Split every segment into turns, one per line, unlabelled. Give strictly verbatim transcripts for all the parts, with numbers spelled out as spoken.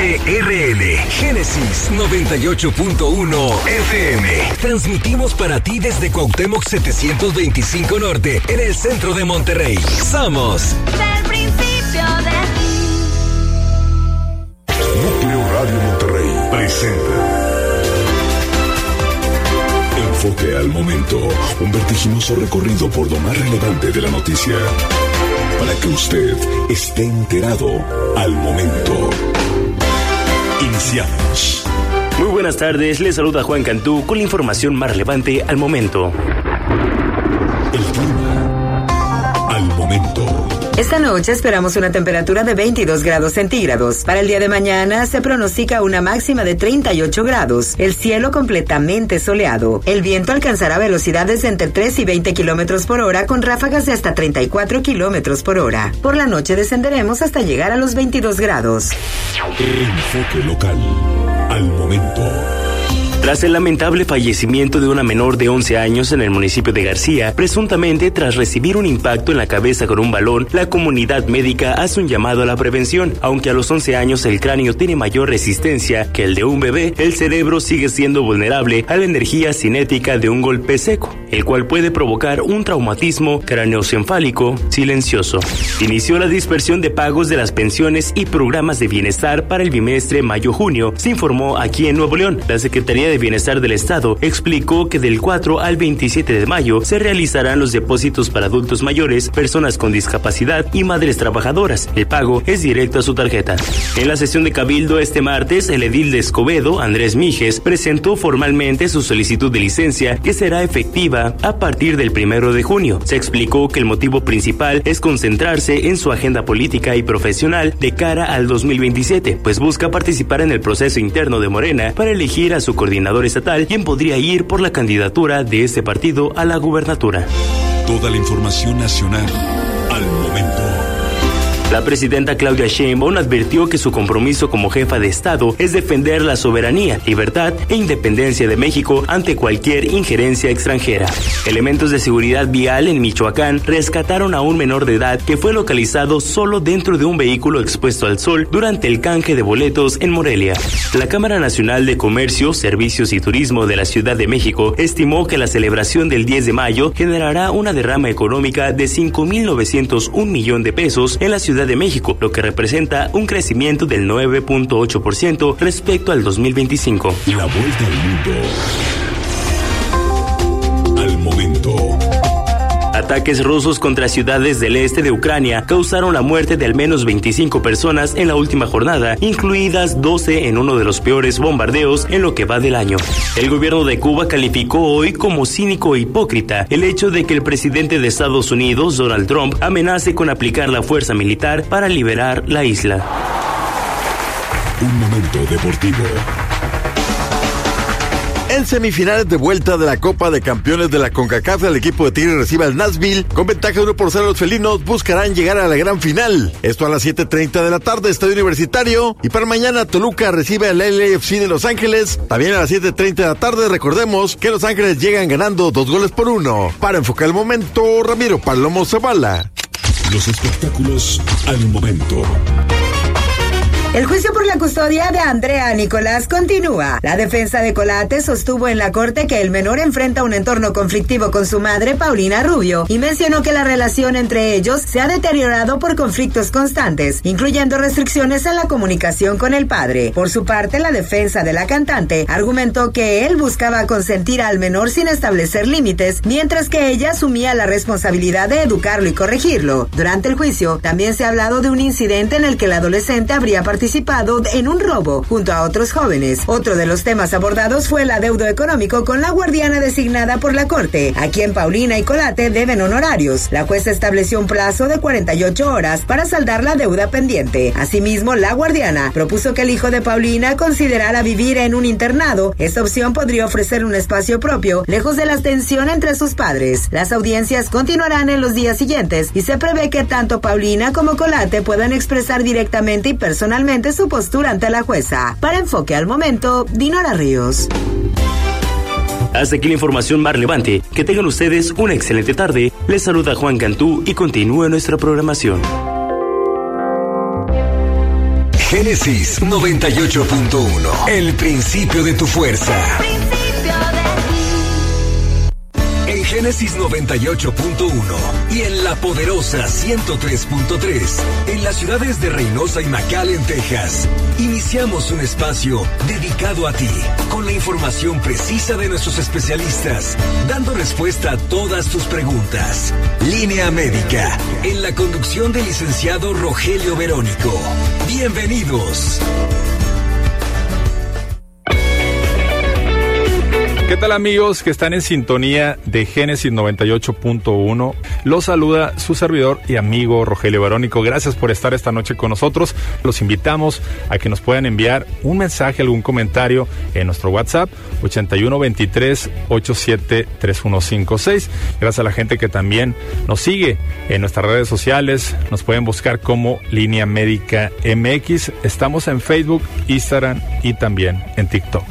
T R N, Génesis noventa y ocho punto uno F M. Transmitimos para ti desde Cuauhtémoc setecientos veinticinco Norte, en el centro de Monterrey. Somos
del principio de ti.
Núcleo Radio Monterrey presenta Enfoque al Momento, un vertiginoso recorrido por lo más relevante de la noticia, para que usted esté enterado al momento. Iniciamos.
Muy buenas tardes, les saluda Juan Cantú con la información más relevante al momento.
El clima al momento.
Esta noche esperamos una temperatura de veintidós grados centígrados. Para el día de mañana se pronostica una máxima de treinta y ocho grados. El cielo completamente soleado. El viento alcanzará velocidades de entre tres y veinte kilómetros por hora con ráfagas de hasta treinta y cuatro kilómetros por hora. Por la noche descenderemos hasta llegar a los veintidós grados.
Enfoque local al momento.
Tras el lamentable fallecimiento de una menor de once años en el municipio de García, presuntamente tras recibir un impacto en la cabeza con un balón, la comunidad médica hace un llamado a la prevención. Aunque a los once años el cráneo tiene mayor resistencia que el de un bebé, el cerebro sigue siendo vulnerable a la energía cinética de un golpe seco, el cual puede provocar un traumatismo craneoencefálico silencioso. Inició la dispersión de pagos de las pensiones y programas de bienestar para el bimestre mayo-junio, se informó aquí en Nuevo León. La Secretaría de Bienestar del Estado explicó que del cuatro al veintisiete de mayo se realizarán los depósitos para adultos mayores, personas con discapacidad y madres trabajadoras. El pago es directo a su tarjeta. En la sesión de Cabildo este martes, el edil de Escobedo, Andrés Mijes, presentó formalmente su solicitud de licencia que será efectiva a partir del primero de junio. Se explicó que el motivo principal es concentrarse en su agenda política y profesional de cara al dos mil veintisiete, pues busca participar en el proceso interno de Morena para elegir a su coordinador estatal, quien podría ir por la candidatura de este partido a la gubernatura.
Toda la información nacional al momento.
La presidenta Claudia Sheinbaum advirtió que su compromiso como jefa de Estado es defender la soberanía, libertad e independencia de México ante cualquier injerencia extranjera. Elementos de seguridad vial en Michoacán rescataron a un menor de edad que fue localizado solo dentro de un vehículo expuesto al sol durante el canje de boletos en Morelia. La Cámara Nacional de Comercio, Servicios y Turismo de la Ciudad de México estimó que la celebración del diez de mayo generará una derrama económica de cinco mil novecientos un millón de pesos en la Ciudad de México, lo que representa un crecimiento del nueve punto ocho por ciento respecto al dos mil veinticinco.
La vuelta al mundo al momento.
Ataques rusos contra ciudades del este de Ucrania causaron la muerte de al menos veinticinco personas en la última jornada, incluidas doce en uno de los peores bombardeos en lo que va del año. El gobierno de Cuba calificó hoy como cínico e hipócrita el hecho de que el presidente de Estados Unidos, Donald Trump, amenace con aplicar la fuerza militar para liberar la isla.
Un momento deportivo.
En semifinales de vuelta de la Copa de Campeones de la CONCACAF, el equipo de Tigres recibe al Nashville. Con ventaja de uno por cero, los felinos buscarán llegar a la gran final. Esto a las siete treinta de la tarde, Estadio Universitario. Y para mañana, Toluca recibe al L A F C de Los Ángeles. También a las siete treinta de la tarde, recordemos que Los Ángeles llegan ganando dos goles por uno. Para enfocar el momento, Ramiro Palomo Zavala.
Los espectáculos al momento.
El juicio por la custodia de Andrea Nicolás continúa. La defensa de Colate sostuvo en la corte que el menor enfrenta un entorno conflictivo con su madre, Paulina Rubio, y mencionó que la relación entre ellos se ha deteriorado por conflictos constantes, incluyendo restricciones en la comunicación con el padre. Por su parte, la defensa de la cantante argumentó que él buscaba consentir al menor sin establecer límites, mientras que ella asumía la responsabilidad de educarlo y corregirlo. Durante el juicio, también se ha hablado de un incidente en el que el adolescente habría participado participado en un robo junto a otros jóvenes. Otro de los temas abordados fue el adeudo económico con la guardiana designada por la corte, a quien Paulina y Colate deben honorarios. La jueza estableció un plazo de cuarenta y ocho horas para saldar la deuda pendiente. Asimismo, la guardiana propuso que el hijo de Paulina considerara vivir en un internado. Esta opción podría ofrecer un espacio propio, lejos de la tensión entre sus padres. Las audiencias continuarán en los días siguientes y se prevé que tanto Paulina como Colate puedan expresar directamente y personalmente su postura ante la jueza. Para Enfoque al Momento, Dinora Ríos.
Hasta aquí la información más relevante. Que tengan ustedes una excelente tarde. Les saluda Juan Cantú y continúe nuestra programación.
Génesis noventa y ocho punto uno. El principio de tu fuerza. En Génesis noventa y ocho punto uno y en la poderosa ciento tres punto tres, en las ciudades de Reynosa y McAllen, Texas, iniciamos un espacio dedicado a ti, con la información precisa de nuestros especialistas, dando respuesta a todas tus preguntas. Línea Médica, en la conducción del licenciado Rogelio Verónico. Bienvenidos.
¿Qué tal, amigos que están en sintonía de Génesis noventa y ocho punto uno? Los saluda su servidor y amigo Rogelio Verónico. Gracias por estar esta noche con nosotros. Los invitamos a que nos puedan enviar un mensaje, algún comentario en nuestro WhatsApp ochenta y uno veintitrés ochenta y siete treinta y uno cincuenta y seis. Gracias a la gente que también nos sigue en nuestras redes sociales. Nos pueden buscar como Línea Médica M X. Estamos en Facebook, Instagram y también en TikTok.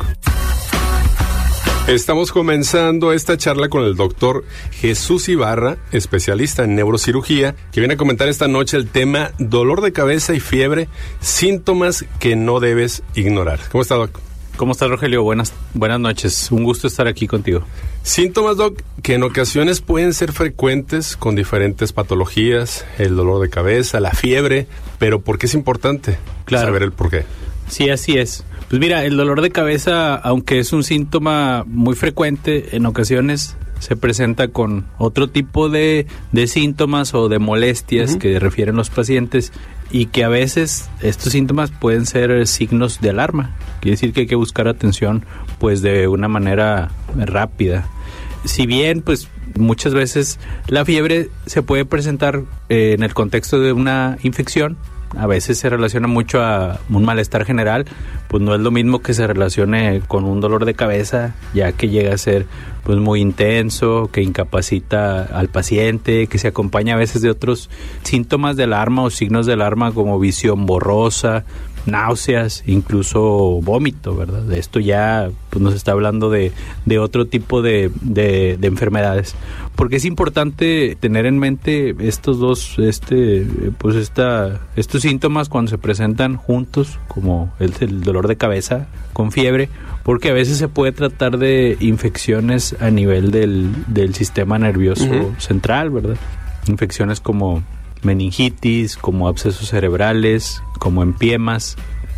Estamos comenzando esta charla con el doctor Jesús Ibarra, especialista en neurocirugía, que viene a comentar esta noche el tema dolor de cabeza y fiebre, síntomas que no debes ignorar. ¿Cómo está, doc?
¿Cómo estás, Rogelio? Buenas, buenas noches. Un gusto estar aquí contigo.
Síntomas, doc, que en ocasiones pueden ser frecuentes con diferentes patologías, el dolor de cabeza, la fiebre, pero ¿por qué es importante
claro.
saber el por qué?
Sí, así es. Pues mira, el dolor de cabeza, aunque es un síntoma muy frecuente, en ocasiones se presenta con otro tipo de, de síntomas o de molestias uh-huh. que refieren los pacientes, y que a veces estos síntomas pueden ser signos de alarma. Quiere decir que hay que buscar atención pues de una manera rápida. Si bien pues muchas veces la fiebre se puede presentar eh, en el contexto de una infección, a veces se relaciona mucho a un malestar general, pues no es lo mismo que se relacione con un dolor de cabeza, ya que llega a ser pues muy intenso, que incapacita al paciente, que se acompaña a veces de otros síntomas de alarma o signos de alarma como visión borrosa, náuseas, incluso vómito, ¿verdad? De esto ya pues, nos está hablando de, de otro tipo de, de, de enfermedades. Porque es importante tener en mente estos dos, este, pues esta, estos síntomas cuando se presentan juntos, como el, el dolor de cabeza con fiebre, porque a veces se puede tratar de infecciones a nivel del, del sistema nervioso uh-huh. central, ¿verdad? Infecciones como meningitis, como abscesos cerebrales, como empiemas.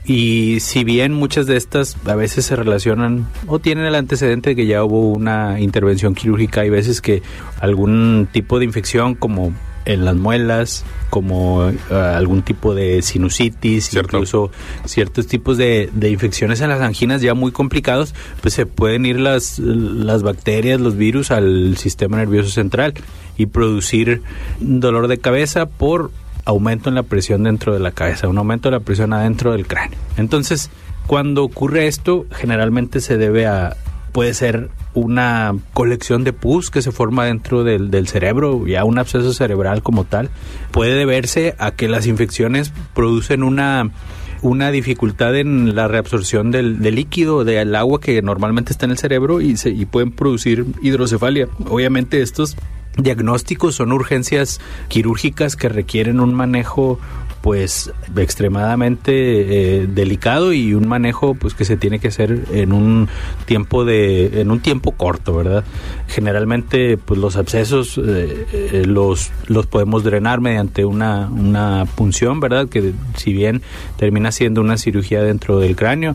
Y si bien muchas de estas a veces se relacionan o tienen el antecedente de que ya hubo una intervención quirúrgica, hay veces que algún tipo de infección como en las muelas, como uh, algún tipo de sinusitis, ¿cierto? Incluso ciertos tipos de, de infecciones en las anginas ya muy complicados, pues se pueden ir las, las bacterias, los virus al sistema nervioso central y producir dolor de cabeza por aumento en la presión dentro de la cabeza, un aumento de la presión adentro del cráneo. Entonces, cuando ocurre esto, generalmente se debe a, puede ser una colección de pus que se forma dentro del, del cerebro, ya un absceso cerebral como tal. Puede deberse a que las infecciones producen una una dificultad en la reabsorción del, del líquido, del agua que normalmente está en el cerebro, y, se, y pueden producir hidrocefalia. Obviamente estos diagnósticos son urgencias quirúrgicas que requieren un manejo pues extremadamente eh, delicado, y un manejo pues que se tiene que hacer en un tiempo de en un tiempo corto, ¿verdad? Generalmente pues los abscesos eh, eh, los los podemos drenar mediante una una punción, ¿verdad? Que si bien termina siendo una cirugía dentro del cráneo,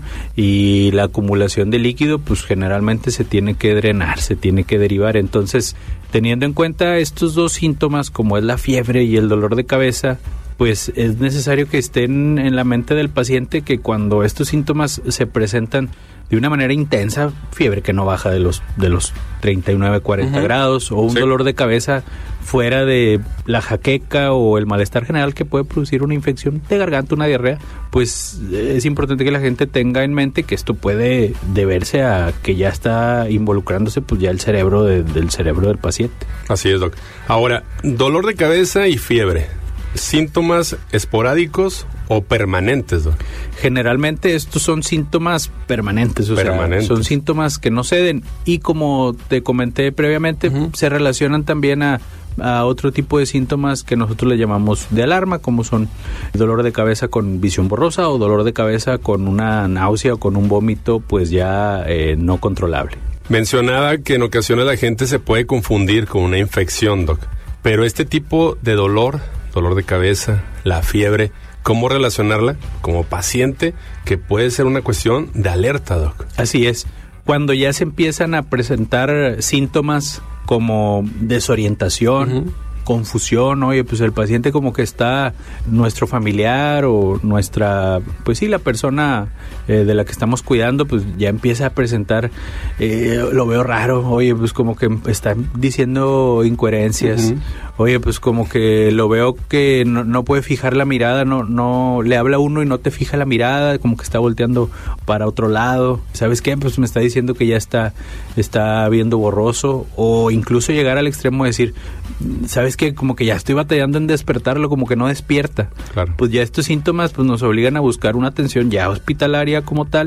y la acumulación de líquido pues generalmente se tiene que drenar, se tiene que derivar. Entonces, teniendo en cuenta estos dos síntomas, como es la fiebre y el dolor de cabeza, pues es necesario que estén en la mente del paciente que cuando estos síntomas se presentan de una manera intensa, fiebre que no baja de los de los treinta y nueve, cuarenta uh-huh. grados, o un sí. dolor de cabeza fuera de la jaqueca o el malestar general que puede producir una infección de garganta, una diarrea, pues es importante que la gente tenga en mente que esto puede deberse a que ya está involucrándose pues ya el cerebro de, del cerebro del paciente.
Así es, doc. Ahora, dolor de cabeza y fiebre, ¿síntomas esporádicos o permanentes, doc?
Generalmente estos son síntomas permanentes, o permanentes. sea, son síntomas que no ceden, y como te comenté previamente, uh-huh. se relacionan también a a otro tipo de síntomas que nosotros le llamamos de alarma, como son dolor de cabeza con visión borrosa o dolor de cabeza con una náusea o con un vómito pues ya eh, no controlable.
Mencionaba que en ocasiones la gente se puede confundir con una infección, Doc, pero este tipo de dolor, dolor de cabeza, la fiebre, ¿cómo relacionarla como paciente que puede ser una cuestión de alerta, Doc?
Así es. Cuando ya se empiezan a presentar síntomas como desorientación, uh-huh. confusión, oye, pues el paciente como que está nuestro familiar o nuestra, pues sí, la persona eh, de la que estamos cuidando, pues ya empieza a presentar, eh, lo veo raro, oye, pues como que está diciendo incoherencias, uh-huh. oye, pues como que lo veo que no, no puede fijar la mirada, no, no, le habla uno y no te fija la mirada, como que está volteando para otro lado, ¿sabes qué? Pues me está diciendo que ya está, está viendo borroso, o incluso llegar al extremo de decir, ¿sabes que como que ya estoy batallando en despertarlo, como que no despierta? Claro. Pues ya estos síntomas pues nos obligan a buscar una atención ya hospitalaria como tal,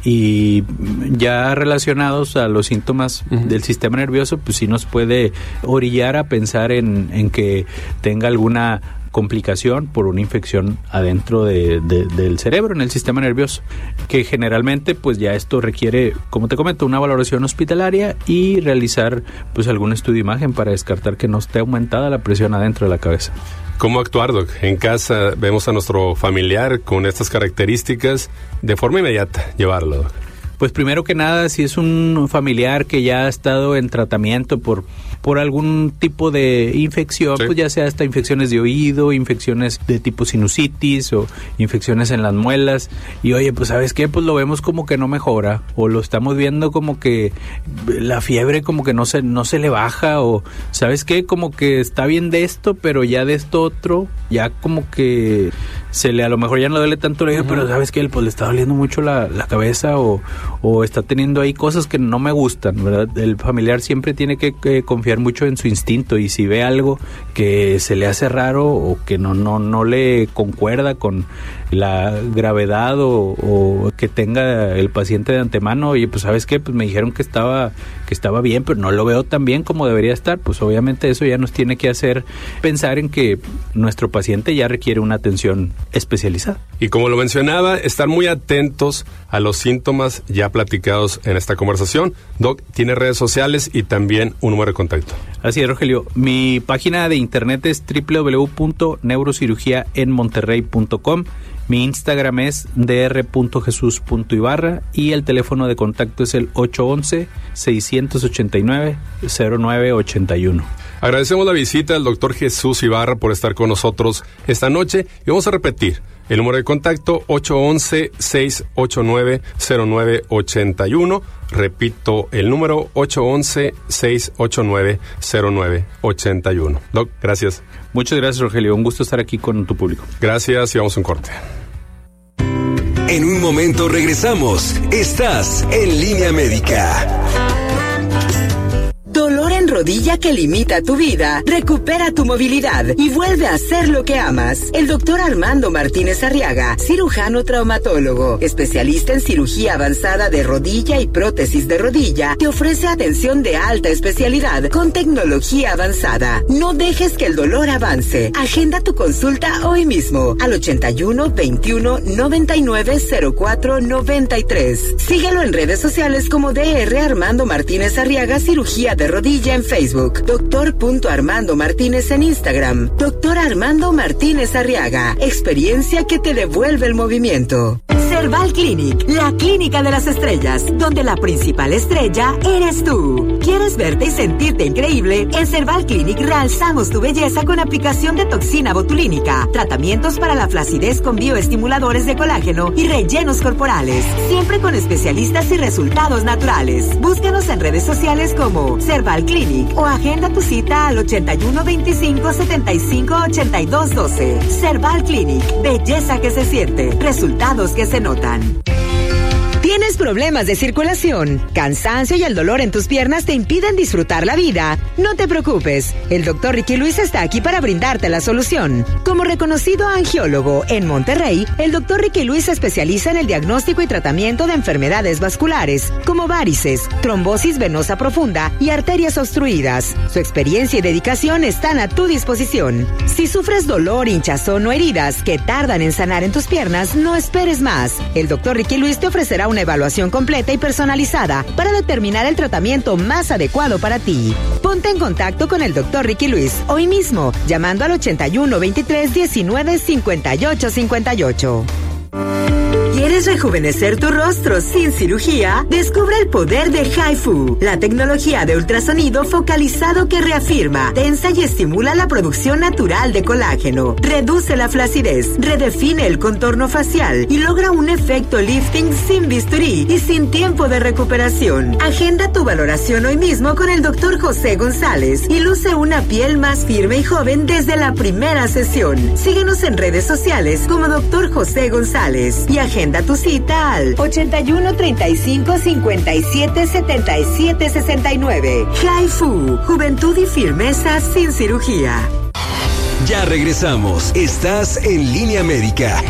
y ya relacionados a los síntomas uh-huh. del sistema nervioso, pues sí nos puede orillar a pensar en, en que tenga alguna complicación por una infección adentro de, de, del cerebro, en el sistema nervioso, que generalmente pues ya esto requiere, como te comento, una valoración hospitalaria y realizar pues algún estudio de imagen para descartar que no esté aumentada la presión adentro de la cabeza.
¿Cómo actuar, Doc? En casa vemos a nuestro familiar con estas características, de forma inmediata llevarlo, Doc.
Pues primero que nada, si es un familiar que ya ha estado en tratamiento por, por algún tipo de infección, sí. pues ya sea hasta infecciones de oído, infecciones de tipo sinusitis o infecciones en las muelas, y oye, pues ¿sabes qué? Pues lo vemos como que no mejora, o lo estamos viendo como que la fiebre como que no se, no se le baja, o ¿sabes qué? Como que está bien de esto, pero ya de esto otro, ya como que se le, a lo mejor ya no le duele tanto la oído, uh-huh. pero ¿sabes qué? Pues le está doliendo mucho la, la cabeza, o o está teniendo ahí cosas que no me gustan, ¿verdad? El familiar siempre tiene que, que confiar mucho en su instinto, y si ve algo que se le hace raro o que no no no le concuerda con la gravedad o, o que tenga el paciente de antemano, oye, pues ¿sabes qué? Pues me dijeron que estaba que estaba bien, pero no lo veo tan bien como debería estar, pues obviamente eso ya nos tiene que hacer pensar en que nuestro paciente ya requiere una atención especializada.
Y como lo mencionaba, estar muy atentos a los síntomas ya platicados en esta conversación. Doc, tiene redes sociales y también un número de contacto.
Así es, Rogelio. Mi página de internet es doble u doble u doble u punto neurocirugía en monterrey punto com. Mi Instagram es d r punto jesus punto ibarra y el teléfono de contacto es el ocho once, seiscientos ochenta y nueve, cero nueve ochenta y uno.
Agradecemos la visita del doctor Jesús Ibarra por estar con nosotros esta noche, y vamos a repetir el número de contacto ocho once, seiscientos ochenta y nueve, cero nueve ochenta y uno. Repito el número ocho once, seiscientos ochenta y nueve, cero nueve ochenta y uno. Doc, gracias.
Muchas gracias, Rogelio. Un gusto estar aquí con tu público.
Gracias, y vamos a un corte.
En un momento regresamos. Estás en Línea Médica.
Dolor en rodilla que limita tu vida. Recupera tu movilidad y vuelve a hacer lo que amas. El doctor Armando Martínez Arriaga, cirujano traumatólogo, especialista en cirugía avanzada de rodilla y prótesis de rodilla, te ofrece atención de alta especialidad con tecnología avanzada. No dejes que el dolor avance. Agenda tu consulta hoy mismo al ochenta y uno, veintiuno, noventa y nueve, cero cuatro, noventa y tres. Síguelo en redes sociales como D R Armando Martínez Arriaga, cirugía de rodilla en Facebook, doctor Armando Martínez en Instagram, doctor Armando Martínez Arriaga, experiencia que te devuelve el movimiento. Cerval Clinic, la clínica de las estrellas, donde la principal estrella eres tú. ¿Quieres verte y sentirte increíble? En Cerval Clinic realzamos tu belleza con aplicación de toxina botulínica, tratamientos para la flacidez con bioestimuladores de colágeno y rellenos corporales, siempre con especialistas y resultados naturales. Búscanos en redes sociales como Cerval Clinic o agenda tu cita al ochenta y uno, veinticinco, setenta y cinco, ochenta y dos, doce. Cerval Clinic, belleza que se siente, resultados que se notan. ¿Tienes problemas de circulación, cansancio y el dolor en tus piernas te impiden disfrutar la vida? No te preocupes, el doctor Ricky Luis está aquí para brindarte la solución. Como reconocido angiólogo en Monterrey, el doctor Ricky Luis se especializa en el diagnóstico y tratamiento de enfermedades vasculares, como varices, trombosis venosa profunda y arterias obstruidas. Su experiencia y dedicación están a tu disposición. Si sufres dolor, hinchazón o heridas que tardan en sanar en tus piernas, no esperes más. El doctor Ricky Luis te ofrecerá una evaluación completa y personalizada para determinar el tratamiento más adecuado para ti. Ponte en contacto con el doctor Ricky Luis hoy mismo, llamando al ochenta y uno, veintitrés, diecinueve, cincuenta y ocho, cincuenta y ocho. ¿Quieres rejuvenecer tu rostro sin cirugía? Descubre el poder de HIFU, la tecnología de ultrasonido focalizado que reafirma, tensa y estimula la producción natural de colágeno, reduce la flacidez, redefine el contorno facial y logra un efecto lifting sin bisturí y sin tiempo de recuperación. Agenda tu valoración hoy mismo con el doctor José González y luce una piel más firme y joven desde la primera sesión. Síguenos en redes sociales como doctor José González y agenda tu cita al ochenta y uno, treinta y cinco, cincuenta y siete, setenta y siete, sesenta y nueve. HIFU, juventud y firmeza sin cirugía.
Ya regresamos. Estás en Línea Médica.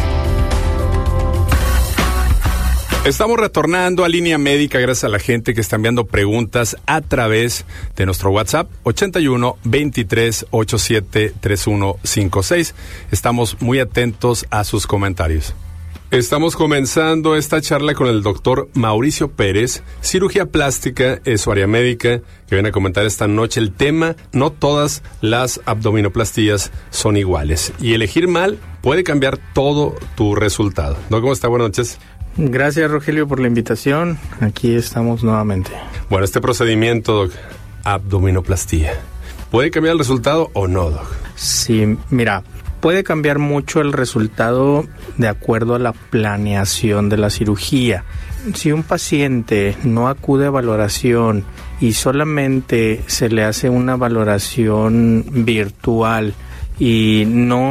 Estamos retornando a Línea Médica gracias a la gente que está enviando preguntas a través de nuestro WhatsApp ochenta y uno, veintitrés, ochenta y siete, treinta y uno cincuenta y seis. Estamos muy atentos a sus comentarios. Estamos comenzando esta charla con el doctor Mauricio Pérez, cirugía plástica, es su área médica, que viene a comentar esta noche el tema: no todas las abdominoplastías son iguales y elegir mal puede cambiar todo tu resultado. ¿No? ¿Cómo está? Buenas noches.
Gracias, Rogelio, por la invitación. Aquí estamos nuevamente.
Bueno, este procedimiento, doc, abdominoplastía, ¿puede cambiar el resultado o no, doc?
Sí, mira, puede cambiar mucho el resultado de acuerdo a la planeación de la cirugía. Si un paciente no acude a valoración y solamente se le hace una valoración virtual y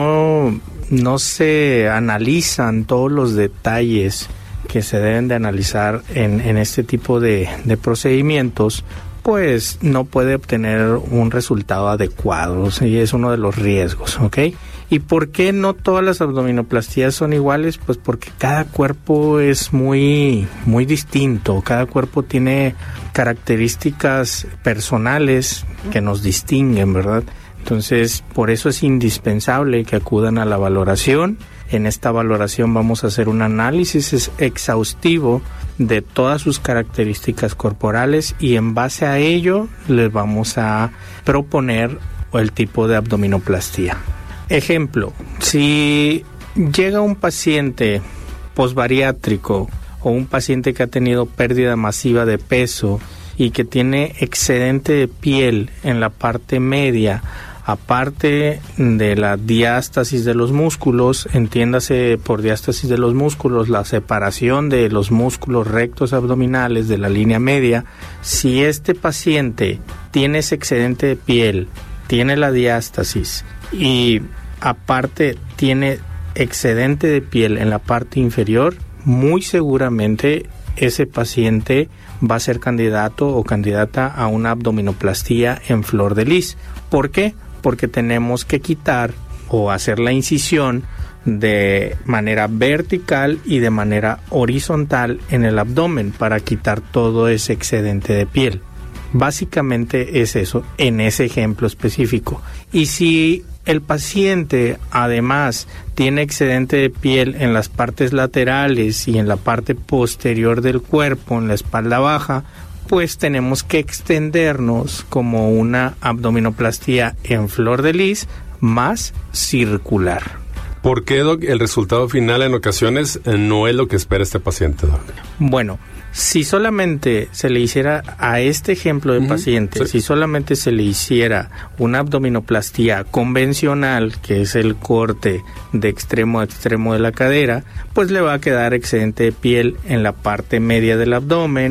no, no se analizan todos los detalles que se deben de analizar en, en este tipo de, de procedimientos, pues no puede obtener un resultado adecuado, y es uno de los riesgos, ¿ok? ¿Y por qué no todas las abdominoplastías son iguales? Pues porque cada cuerpo es muy, muy distinto, cada cuerpo tiene características personales que nos distinguen, ¿verdad? Entonces, por eso es indispensable que acudan a la valoración. En esta valoración vamos a hacer un análisis exhaustivo de todas sus características corporales y en base a ello les vamos a proponer el tipo de abdominoplastía. Ejemplo, si llega un paciente posbariátrico o un paciente que ha tenido pérdida masiva de peso y que tiene excedente de piel en la parte media, aparte de la diástasis de los músculos, entiéndase por diástasis de los músculos la separación de los músculos rectos abdominales de la línea media, si este paciente tiene ese excedente de piel, tiene la diástasis y aparte tiene excedente de piel en la parte inferior, muy seguramente ese paciente va a ser candidato o candidata a una abdominoplastía en flor de lis. ¿Por qué? Porque tenemos que quitar o hacer la incisión de manera vertical y de manera horizontal en el abdomen para quitar todo ese excedente de piel. Básicamente es eso en ese ejemplo específico. Y si el paciente además tiene excedente de piel en las partes laterales y en la parte posterior del cuerpo, en la espalda baja, pues tenemos que extendernos como una abdominoplastía en flor de lis más circular.
¿Por qué, doc, el resultado final en ocasiones no es lo que espera este paciente, doc?
Bueno, si solamente se le hiciera a este ejemplo de uh-huh. paciente, sí. si solamente se le hiciera una abdominoplastía convencional, que es el corte de extremo a extremo de la cadera, pues le va a quedar excedente de piel en la parte media del abdomen,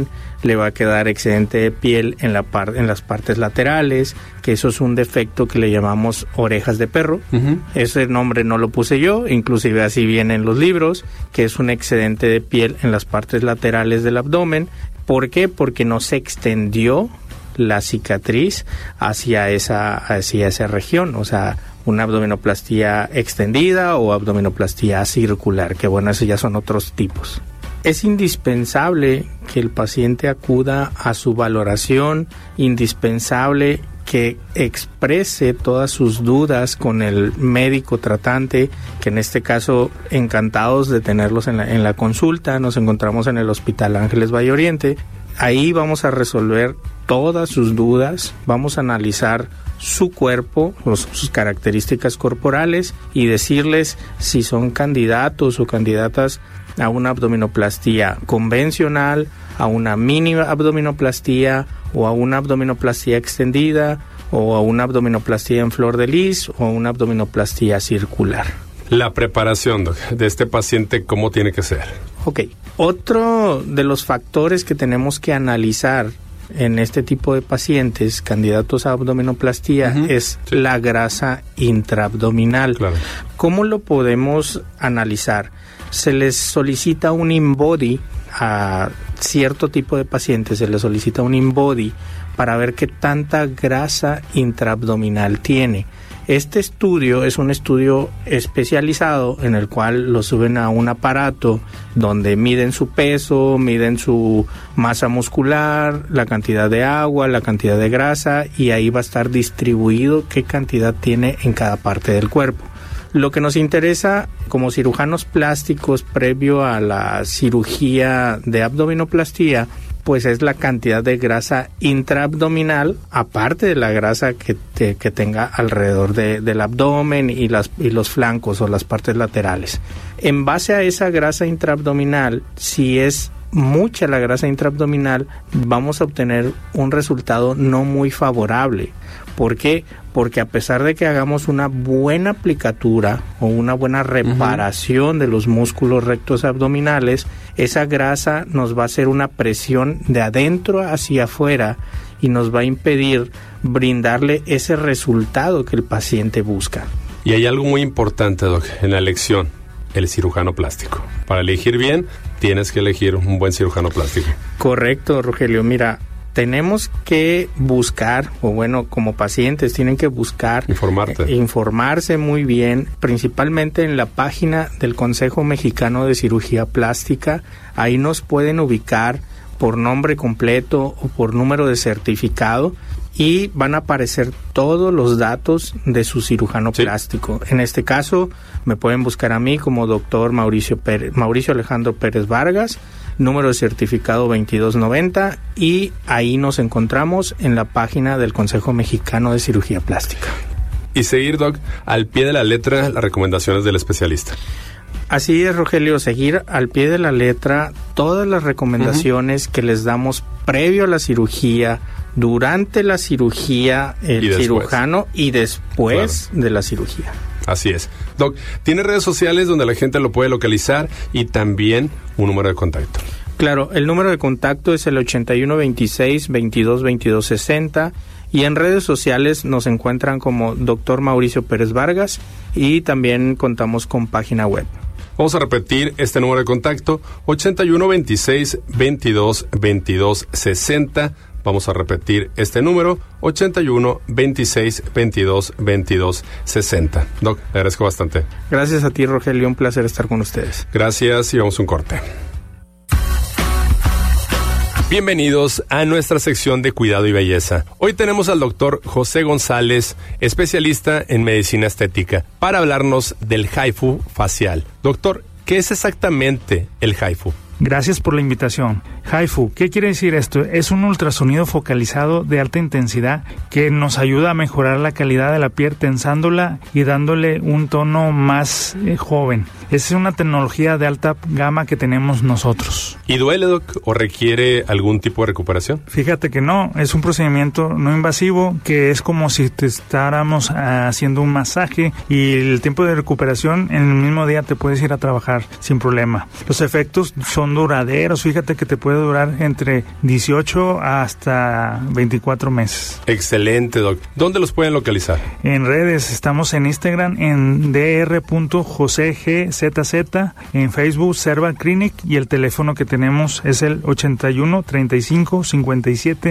le va a quedar excedente de piel en, la par- en las partes laterales, que eso es un defecto que le llamamos orejas de perro. Uh-huh. Ese nombre no lo puse yo, inclusive así viene en los libros, que es un excedente de piel en las partes laterales del abdomen. ¿Por qué? Porque no se extendió la cicatriz hacia esa, hacia esa región, o sea, una abdominoplastía extendida o abdominoplastía circular, que bueno, esos ya son otros tipos. Es indispensable que el paciente acuda a su valoración, indispensable que exprese todas sus dudas con el médico tratante, que en este caso encantados de tenerlos en la, en la consulta. Nos encontramos en el Hospital Ángeles Valle Oriente. Ahí vamos a resolver todas sus dudas, vamos a analizar su cuerpo, sus características corporales y decirles si son candidatos o candidatas a una abdominoplastía convencional, a una mini abdominoplastía o a una abdominoplastía extendida o a una abdominoplastía en flor de lis o a una abdominoplastía circular.
La preparación, doc, de este paciente, ¿cómo tiene que ser?
Ok. Otro de los factores que tenemos que analizar en este tipo de pacientes candidatos a abdominoplastía uh-huh. es sí. la grasa intraabdominal. Claro. ¿Cómo lo podemos analizar? Se les solicita un InBody a cierto tipo de pacientes, se les solicita un InBody para ver qué tanta grasa intraabdominal tiene. Este estudio es un estudio especializado en el cual lo suben a un aparato donde miden su peso, miden su masa muscular, la cantidad de agua, la cantidad de grasa, y ahí va a estar distribuido qué cantidad tiene en cada parte del cuerpo. Lo que nos interesa como cirujanos plásticos previo a la cirugía de abdominoplastía, pues es la cantidad de grasa intraabdominal, aparte de la grasa que, te, que tenga alrededor de, del abdomen y, las, y los flancos o las partes laterales. En base a esa grasa intraabdominal, si es mucha la grasa intraabdominal, vamos a obtener un resultado no muy favorable. ¿Por qué? Porque a pesar de que hagamos una buena aplicatura o una buena reparación uh-huh. de los músculos rectos abdominales, esa grasa nos va a hacer una presión de adentro hacia afuera y nos va a impedir brindarle ese resultado que el paciente busca.
Y hay algo muy importante, doc, en la elección, el cirujano plástico. Para elegir bien, tienes que elegir un buen cirujano plástico.
Correcto, Rogelio. Mira, tenemos que buscar, o bueno, como pacientes tienen que buscar
Informarte.
eh, informarse muy bien, principalmente en la página del Consejo Mexicano de Cirugía Plástica. Ahí nos pueden ubicar por nombre completo o por número de certificado y van a aparecer todos los datos de su cirujano sí. plástico. En este caso, me pueden buscar a mí como doctor Mauricio Pérez, Mauricio Alejandro Pérez Vargas, número de certificado veintidós noventa, y ahí nos encontramos en la página del Consejo Mexicano de Cirugía Plástica.
Y seguir, doc, al pie de la letra las recomendaciones del especialista.
Así es, Rogelio, seguir al pie de la letra todas las recomendaciones uh-huh. que les damos previo a la cirugía, durante la cirugía, el y cirujano y después claro. de la cirugía.
Así es. Doc, ¿tiene redes sociales donde la gente lo puede localizar y también un número de contacto?
Claro, el número de contacto es el ochenta y uno veintiséis veintidós veintidós sesenta y en redes sociales nos encuentran como doctor Mauricio Pérez Vargas y también contamos con página web.
Vamos a repetir este número de contacto, ochenta y uno veintiséis veintidós veintidós sesenta. Vamos a repetir este número, ochenta y uno veintiséis veintidós veintidós sesenta. Doc, le agradezco bastante.
Gracias a ti, Rogelio, un placer estar con ustedes.
Gracias y vamos a un corte. Bienvenidos a nuestra sección de cuidado y belleza. Hoy tenemos al doctor José González, especialista en medicina estética, para hablarnos del HIFU facial. Doctor, ¿qué es exactamente el HIFU?
Gracias por la invitación. HIFU, ¿qué quiere decir esto? Es un ultrasonido focalizado de alta intensidad que nos ayuda a mejorar la calidad de la piel tensándola y dándole un tono más eh, joven. Es una tecnología de alta gama que tenemos nosotros.
¿Y duele, doc, o requiere algún tipo de recuperación?
Fíjate que no, es un procedimiento no invasivo que es como si te estáramos haciendo un masaje y el tiempo de recuperación en el mismo día te puedes ir a trabajar sin problema. Los efectos son son duraderos. Fíjate que te puede durar entre dieciocho hasta veinticuatro meses.
Excelente, doc. ¿Dónde los pueden localizar?
En redes, estamos en Instagram en dr punto jose g z z, en Facebook Serval Clinic, y el teléfono que tenemos es el ochenta y uno, treinta y cinco, cincuenta y siete